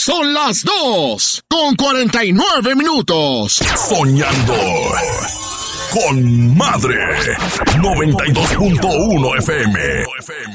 Son las 2:49. Soñando con Madre 92.1 FM.